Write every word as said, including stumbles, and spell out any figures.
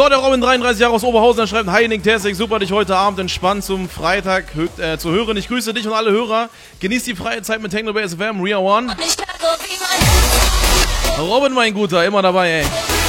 So, der Robin, dreiunddreißig Jahre aus Oberhausen, der schreibt: Hi Nick Tersig, super dich heute Abend entspannt zum Freitag äh, zu hören. Ich grüße dich und alle Hörer. Genießt die freie Zeit mit Techno Base F M, Ria One. Robin, mein Guter, immer dabei, ey.